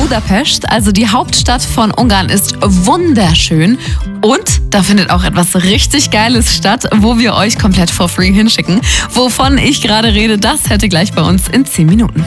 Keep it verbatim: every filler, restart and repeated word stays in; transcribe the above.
Budapest, also die Hauptstadt von Ungarn, ist wunderschön. Und da findet auch etwas richtig Geiles statt, wo wir euch komplett for free hinschicken. Wovon ich gerade rede, das hätte gleich bei uns in zehn Minuten.